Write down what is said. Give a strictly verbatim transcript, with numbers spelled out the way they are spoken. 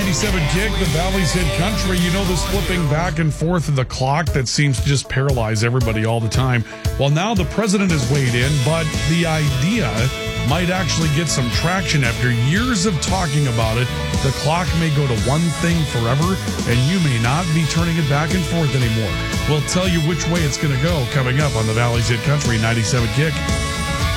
ninety-seven Kick, the Valley's Hit Country. You know, this flipping back and forth of the clock that seems to just paralyze everybody all the time. Well, now the president has weighed in, but the idea might actually get some traction after years of talking about it. The clock may go to one thing forever, and you may not be turning it back and forth anymore. We'll tell you which way it's going to go coming up on the Valley's Hit Country ninety-seven Kick.